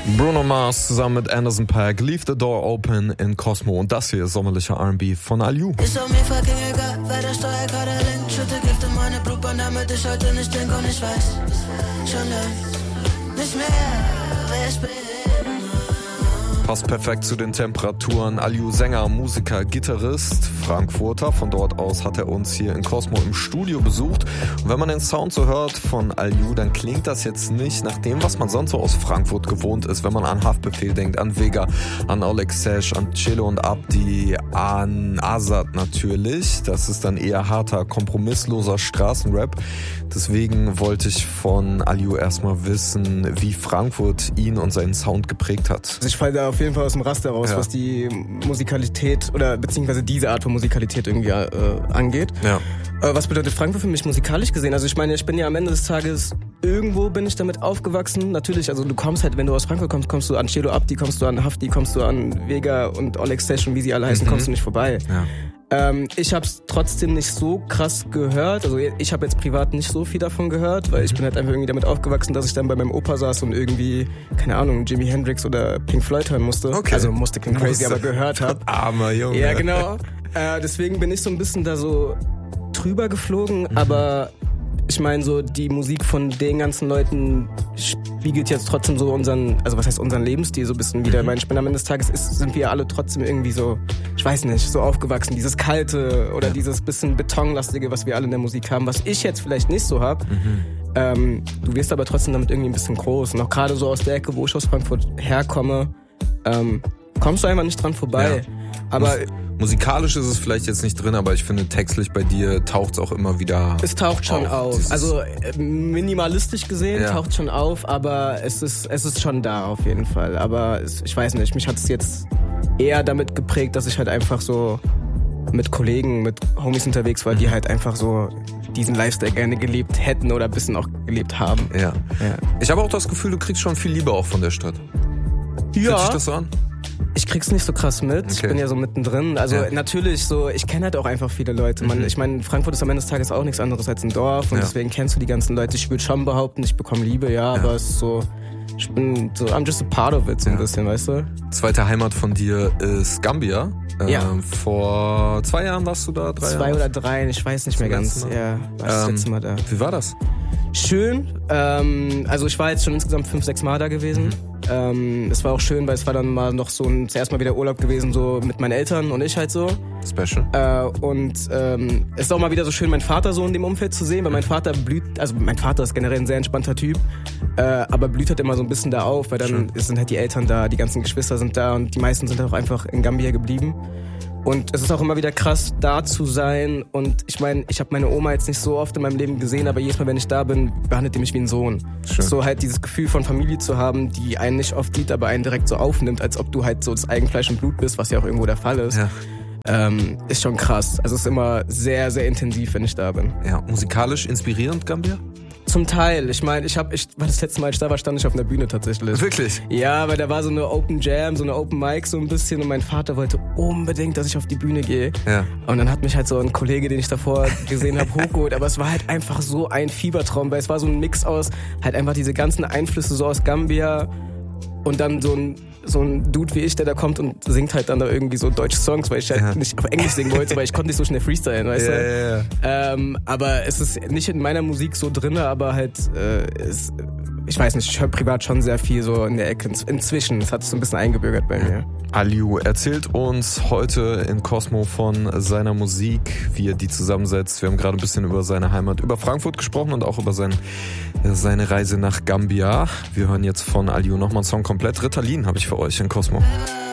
Bruno Mars zusammen mit Anderson .Paak, Leave the Door Open in Cosmo. Und das hier ist sommerlicher R&B von Aliou. Ist auch mir fucking egal, wer der Steuer gerade lenkt. Schütte Gift in meine Blutbahn, damit ich heute nicht denke. Und ich weiß schon längst nicht mehr, wer ich bin. Passt perfekt zu den Temperaturen. Aliou, Sänger, Musiker, Gitarrist, Frankfurter. Von dort aus hat er uns hier in Cosmo im Studio besucht. Und wenn man den Sound so hört von Aliou, dann klingt das jetzt nicht nach dem, was man sonst so aus Frankfurt gewohnt ist. Wenn man an Haftbefehl denkt, an Vega, an Oleg Sesh, an Chilo und Abdi, an Azad natürlich. Das ist dann eher harter, kompromissloser Straßenrap. Deswegen wollte ich von Aliou erstmal wissen, wie Frankfurt ihn und seinen Sound geprägt hat. Also ich falle da auf jeden Fall aus dem Raster raus, was die Musikalität oder beziehungsweise diese Art von Musikalität irgendwie angeht. Ja. Was bedeutet Frankfurt für mich musikalisch gesehen? Also ich meine, ich bin ja am Ende des Tages, irgendwo bin ich damit aufgewachsen. Natürlich, also du kommst halt, wenn du aus Frankfurt kommst, kommst du an Chelo Abdi, kommst du an Hafti, kommst du an Vega und Oleg Sesh und wie sie alle heißen, kommst du nicht vorbei. Ja. Ich hab's trotzdem nicht so krass gehört. Also ich habe jetzt privat nicht so viel davon gehört, weil ich bin halt einfach irgendwie damit aufgewachsen, dass ich dann bei meinem Opa saß und irgendwie, keine Ahnung, Jimi Hendrix oder Pink Floyd hören musste. Okay. Also musste klingt crazy, aber gehört habe. Armer Junge. Ja, genau. Deswegen bin ich so ein bisschen da so drüber geflogen, aber ich meine so, die Musik von den ganzen Leuten spiegelt jetzt trotzdem so unseren Lebensstil so ein bisschen wieder. Ich meine, am Ende des Tages sind wir alle trotzdem irgendwie so, ich weiß nicht, so aufgewachsen. Dieses Kalte oder dieses bisschen Betonlastige, was wir alle in der Musik haben, was ich jetzt vielleicht nicht so hab. Du wirst aber trotzdem damit irgendwie ein bisschen groß. Und auch gerade so aus der Ecke, wo ich aus Frankfurt herkomme, kommst du einfach nicht dran vorbei. Ja. Aber musikalisch ist es vielleicht jetzt nicht drin, aber ich finde, textlich bei dir taucht es auch immer wieder auf. Es taucht schon auf. Also minimalistisch gesehen taucht schon auf, aber es ist schon da auf jeden Fall. Aber ich weiß nicht, mich hat es jetzt eher damit geprägt, dass ich halt einfach so mit Kollegen, mit Homies unterwegs war, die halt einfach so diesen Lifestyle gerne gelebt hätten oder ein bisschen auch gelebt haben. Ja. Ich habe auch das Gefühl, du kriegst schon viel Liebe auch von der Stadt. Ja. Fühlt sich das so an? Ich krieg's nicht so krass mit. Okay. Ich bin ja so mittendrin. Also natürlich so, ich kenne halt auch einfach viele Leute. Ich meine, Frankfurt ist am Ende des Tages auch nichts anderes als ein Dorf und deswegen kennst du die ganzen Leute. Ich würde schon behaupten, ich bekomme Liebe, aber es ist so, ich bin so, I'm just a part of it so ein bisschen, weißt du? Zweite Heimat von dir ist Gambia. Vor 2 Jahren warst du da, 3 Jahre? 2 oder 3, ich weiß nicht mehr ganz. Ja, war das letzte Mal da. Wie war das? Schön. Also ich war jetzt schon insgesamt 5-6 Mal da gewesen. Es war auch schön, weil es war dann mal noch so zuerst mal wieder Urlaub gewesen, so mit meinen Eltern und ich halt so. Special. Es ist auch mal wieder so schön, meinen Vater so in dem Umfeld zu sehen, weil mein Vater mein Vater ist generell ein sehr entspannter Typ, aber blüht halt immer so ein bisschen da auf, weil dann sind halt die Eltern da, die ganzen Geschwister sind da und die meisten sind halt auch einfach in Gambia geblieben. Und es ist auch immer wieder krass, da zu sein. Und ich meine, ich habe meine Oma jetzt nicht so oft in meinem Leben gesehen, aber jedes Mal, wenn ich da bin, behandelt die mich wie ein Sohn. Schön. So halt dieses Gefühl von Familie zu haben, die einen nicht oft sieht, aber einen direkt so aufnimmt, als ob du halt so das Eigenfleisch und Blut bist, was ja auch irgendwo der Fall ist. Ja. Ist schon krass. Also es ist immer sehr, sehr intensiv, wenn ich da bin. Ja, musikalisch inspirierend, Gambia? Zum Teil. Ich meine, war das letzte Mal, als ich da war, stand ich auf einer Bühne tatsächlich. Wirklich? Ja, weil da war so eine Open Jam, so eine Open Mic so ein bisschen und mein Vater wollte unbedingt, dass ich auf die Bühne gehe. Ja. Und dann hat mich halt so ein Kollege, den ich davor gesehen habe, hochgeholt. Aber es war halt einfach so ein Fiebertraum, weil es war so ein Mix aus halt einfach diese ganzen Einflüsse so aus Gambia und dann so ein Dude wie ich, der da kommt und singt halt dann da irgendwie so deutsche Songs, weil ich halt nicht auf Englisch singen wollte, weil ich konnte nicht so schnell freestylen, weißt du? Ja. Aber es ist nicht in meiner Musik so drin, aber halt, ich weiß nicht, ich höre privat schon sehr viel so in der Ecke. Inzwischen, das hat sich so ein bisschen eingebürgert bei mir. Aliou erzählt uns heute in Cosmo von seiner Musik, wie er die zusammensetzt. Wir haben gerade ein bisschen über seine Heimat, über Frankfurt gesprochen und auch über seine Reise nach Gambia. Wir hören jetzt von Aliou nochmal einen Song komplett. Ritalin habe ich für euch in Cosmo.